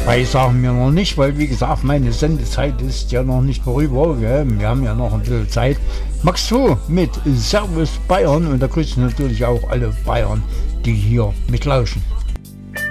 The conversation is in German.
Weiß sagen wir noch nicht, weil wie gesagt, meine Sendezeit ist ja noch nicht vorüber. Gell? Wir haben ja noch ein bisschen Zeit. Max 2 mit Servus Bayern und da grüßen natürlich auch alle Bayern, die hier mitlauschen.